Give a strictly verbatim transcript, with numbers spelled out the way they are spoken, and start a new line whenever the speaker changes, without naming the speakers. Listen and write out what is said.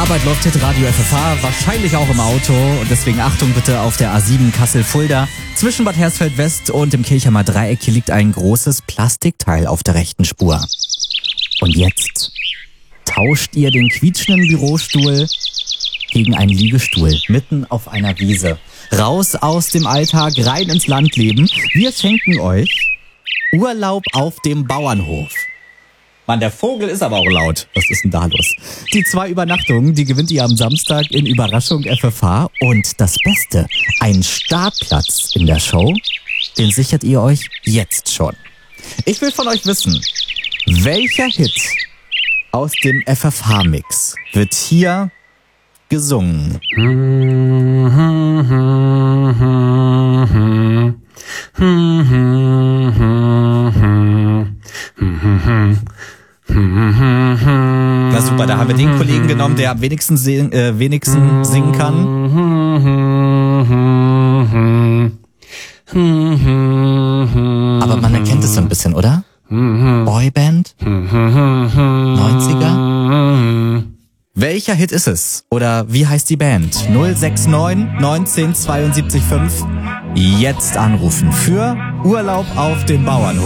Arbeit läuft Hitradio F F H, wahrscheinlich auch im Auto. Und deswegen Achtung bitte auf der A sieben Kassel-Fulda. Zwischen Bad Hersfeld-West und dem Kirchheimer Dreieck hier liegt ein großes Plastikteil auf der rechten Spur. Und jetzt tauscht ihr den quietschenden Bürostuhl gegen einen Liegestuhl mitten auf einer Wiese. Raus aus dem Alltag, rein ins Landleben. Wir schenken euch Urlaub auf dem Bauernhof. Mann, der Vogel ist aber auch laut. Was ist denn da los? Die zwei Übernachtungen, die gewinnt ihr am Samstag in Überraschung F F H. Und das Beste, ein Startplatz in der Show, den sichert ihr euch jetzt schon. Ich will von euch wissen, welcher Hit aus dem F F H-Mix wird hier gesungen? Na super, da haben wir den Kollegen genommen, der am wenigsten, sing, äh, wenigsten singen kann. Aber man erkennt es so ein bisschen, oder? Boyband? neunziger? Welcher Hit ist es? Oder wie heißt die Band? null sechs neun neunzehn zweiundsiebzig fünf. Jetzt anrufen für Urlaub auf dem Bauernhof.